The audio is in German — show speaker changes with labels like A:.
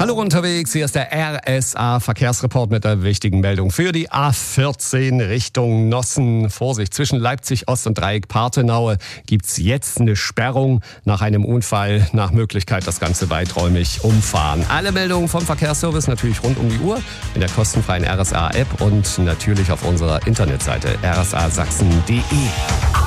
A: Hallo unterwegs, hier ist der RSA-Verkehrsreport mit der wichtigen Meldung für die A14 Richtung Nossen. Vorsicht, zwischen Leipzig Ost und Dreieck Parthenaue gibt's jetzt eine Sperrung nach einem Unfall. Nach Möglichkeit das Ganze weiträumig umfahren. Alle Meldungen vom Verkehrsservice natürlich rund um die Uhr in der kostenfreien RSA-App und natürlich auf unserer Internetseite rsasachsen.de.